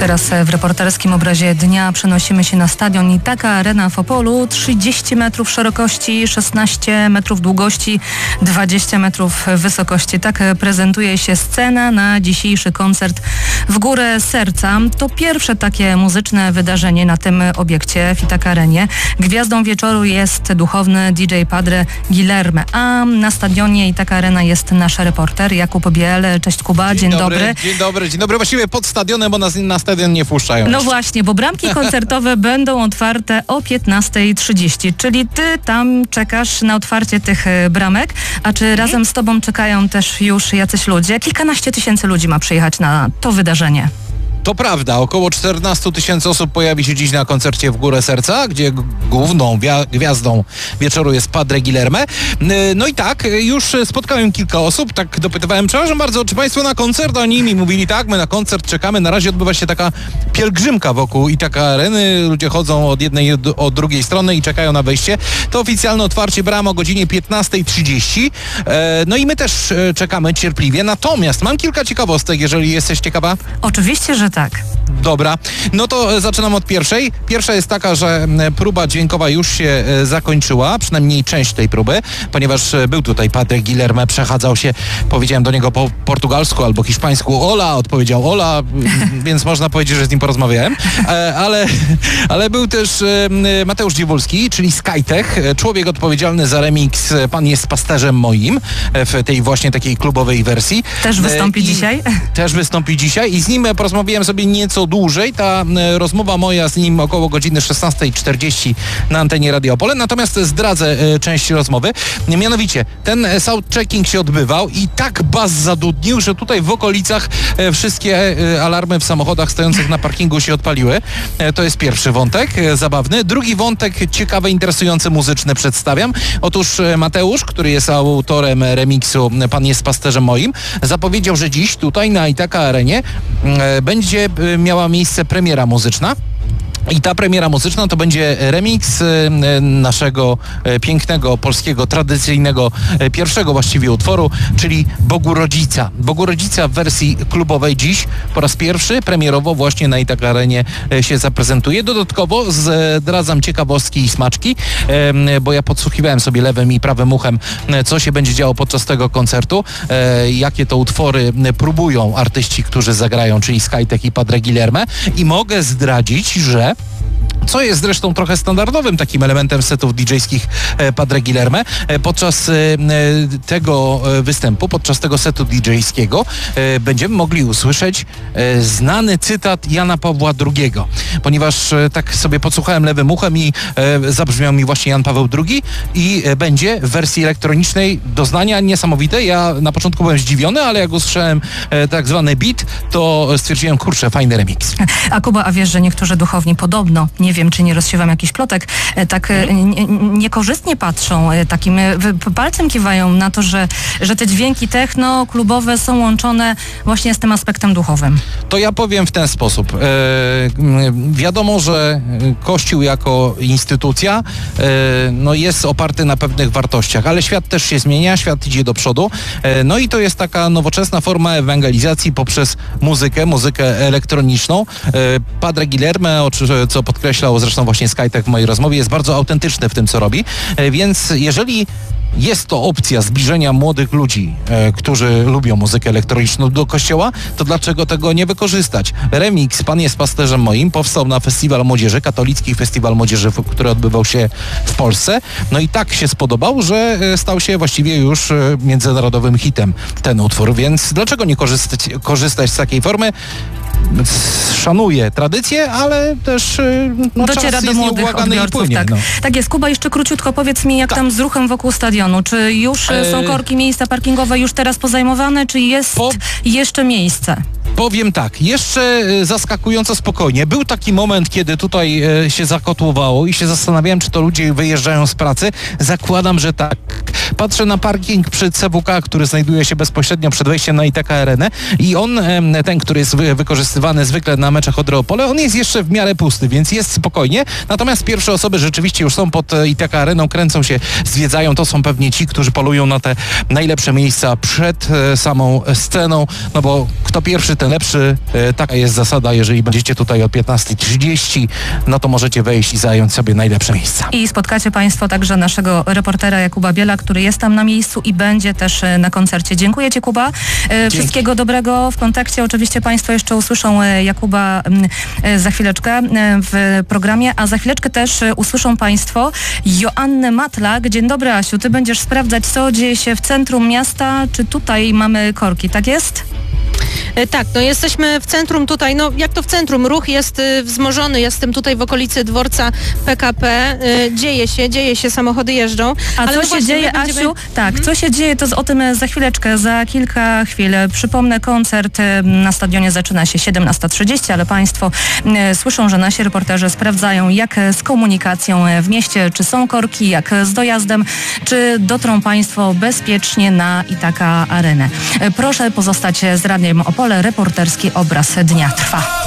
Teraz w reporterskim obrazie dnia przenosimy się na stadion Itaka Arena w Opolu. 30 metrów szerokości, 16 metrów długości, 20 metrów wysokości. Tak prezentuje się scena na dzisiejszy koncert W Górę Serca. To pierwsze takie muzyczne wydarzenie na tym obiekcie w Itaka Arenie. Gwiazdą wieczoru jest duchowny DJ Padre Guilherme, a na stadionie Itaka Arena jest nasz reporter Jakub Biel. Cześć Kuba, dzień dobry. Dzień dobry. Właściwie pod stadionem, bo nas na stadion nie wpuszczają. No właśnie, bo bramki koncertowe będą otwarte o 15:30, czyli ty tam czekasz na otwarcie tych bramek, a czy razem z tobą czekają też już jacyś ludzie? Kilkanaście tysięcy ludzi ma przyjechać na to wydarzenie. To prawda, około 14 000 osób pojawi się dziś na koncercie W Górę Serca, gdzie główną gwiazdą wieczoru jest Padre Guilherme. No i tak, już spotkałem kilka osób, tak dopytywałem, przepraszam bardzo, czy państwo na koncert? Oni mi mówili, tak, my na koncert czekamy. Na razie odbywa się taka pielgrzymka wokół Itaka Areny. Ludzie chodzą od jednej od drugiej strony i czekają na wejście. To oficjalne otwarcie bram o godzinie 15:30. No i my też czekamy cierpliwie. Natomiast mam kilka ciekawostek, jeżeli jesteś ciekawa. Oczywiście, że tak. Dobra, no to zaczynam od pierwszej. Pierwsza jest taka, że próba dźwiękowa już się zakończyła, przynajmniej część tej próby, ponieważ był tutaj Padre Guilherme, przechadzał się, powiedziałem do niego po portugalsku albo hiszpańsku Ola, odpowiedział Ola, więc można powiedzieć, że z nim porozmawiałem, ale był też Mateusz Dziewulski, czyli Skytech, człowiek odpowiedzialny za remix Pan jest pasterzem moim, w tej właśnie takiej klubowej wersji. Też wystąpi dzisiaj? Też wystąpi dzisiaj i z nim porozmawiałem sobie nieco dłużej. Ta rozmowa moja z nim około godziny 16:40 na antenie Radia Opole. Natomiast zdradzę część rozmowy. Mianowicie, ten soundchecking się odbywał i tak bas zadudnił, że tutaj w okolicach wszystkie alarmy w samochodach stojących na parkingu się odpaliły. To jest pierwszy wątek zabawny. Drugi wątek ciekawy, interesujący, muzyczny przedstawiam. Otóż Mateusz, który jest autorem remiksu Pan jest pasterzem moim, zapowiedział, że dziś tutaj na Itaka Arenie będzie miała miejsce premiera muzyczna. I ta premiera muzyczna to będzie remix naszego pięknego, polskiego, tradycyjnego, pierwszego właściwie utworu, czyli Bogu Rodzica. Bogu Rodzica w wersji klubowej dziś po raz pierwszy premierowo właśnie na Itaka Arenie się zaprezentuje. Dodatkowo zdradzam ciekawostki i smaczki, bo ja podsłuchiwałem sobie lewym i prawym uchem, co się będzie działo podczas tego koncertu, jakie to utwory próbują artyści, którzy zagrają, czyli Skytech i Padre Guilherme, i mogę zdradzić, że co jest zresztą trochę standardowym takim elementem setów DJ-skich Padre Guilherme. Podczas tego występu, podczas tego setu DJ-skiego będziemy mogli usłyszeć znany cytat Jana Pawła II, ponieważ tak sobie podsłuchałem lewym uchem i zabrzmiał mi właśnie Jan Paweł II i będzie w wersji elektronicznej doznania niesamowite. Ja na początku byłem zdziwiony, ale jak usłyszałem tak zwany beat, to stwierdziłem, kurczę, fajny remix. A Kuba, a wiesz, że niektórzy duchowni podobno, nie wiem, czy nie rozsiewam jakiś plotek, tak niekorzystnie patrzą, takim palcem kiwają na to, że te dźwięki techno, klubowe są łączone właśnie z tym aspektem duchowym. To ja powiem w ten sposób. Wiadomo, że Kościół jako instytucja no jest oparty na pewnych wartościach, ale świat też się zmienia, świat idzie do przodu. No i to jest taka nowoczesna forma ewangelizacji poprzez muzykę elektroniczną. Padre Guilherme, co podkreślał zresztą właśnie Skytech w mojej rozmowie, jest bardzo autentyczny w tym, co robi. Więc jeżeli jest to opcja zbliżenia młodych ludzi, którzy lubią muzykę elektroniczną, do kościoła, to dlaczego tego nie wykorzystać? Remix Pan jest pasterzem moim powstał na Festiwal Młodzieży, katolicki Festiwal Młodzieży, który odbywał się w Polsce. No i tak się spodobał, że stał się właściwie już międzynarodowym hitem ten utwór, więc dlaczego nie korzystać z takiej formy? Szanuję tradycję, ale też dociera do młodych odbiorców. Tak. Tak jest. Kuba, jeszcze króciutko powiedz mi, jak tam z ruchem wokół stadionu. Czy już są korki, miejsca parkingowe już teraz pozajmowane, czy jest jeszcze miejsce? Powiem tak, jeszcze zaskakująco spokojnie. Był taki moment, kiedy tutaj się zakotłowało i się zastanawiałem, czy to ludzie wyjeżdżają z pracy. Zakładam, że tak. Patrzę na parking przy CWK, który znajduje się bezpośrednio przed wejściem na Itaka Arenę i on, ten, który jest wykorzystywany zwykle na meczach Odry Opole, on jest jeszcze w miarę pusty, więc jest spokojnie. Natomiast pierwsze osoby rzeczywiście już są pod Itaka Areną, kręcą się, zwiedzają. To są pewnie ci, którzy polują na te najlepsze miejsca przed samą sceną, no bo kto pierwszy, ten lepszy. Taka jest zasada. Jeżeli będziecie tutaj o 15:30, no to możecie wejść i zająć sobie najlepsze miejsca. I spotkacie Państwo także naszego reportera Jakuba Biela, który jest tam na miejscu i będzie też na koncercie. Dziękuję Ci, Kuba. Wszystkiego dobrego. W kontekście oczywiście Państwo jeszcze usłyszą Jakuba za chwileczkę w programie, a za chwileczkę też usłyszą Państwo Joannę Matlak. Dzień dobry, Asiu. Ty będziesz sprawdzać, co dzieje się w centrum miasta. Czy tutaj mamy korki, tak jest? Tak, no jesteśmy w centrum tutaj, no jak to w centrum, ruch jest wzmożony, jestem tutaj w okolicy dworca PKP, dzieje się, samochody jeżdżą. A co się dzieje, Asiu? Tak, co się dzieje, to o tym za chwileczkę, za kilka chwil. Przypomnę, koncert na stadionie zaczyna się 17:30, ale Państwo słyszą, że nasi reporterzy sprawdzają, jak z komunikacją w mieście, czy są korki, jak z dojazdem, czy dotrą Państwo bezpiecznie na Itaka Arenę. Proszę pozostać z Radiem Opole, reporterski obraz dnia trwa.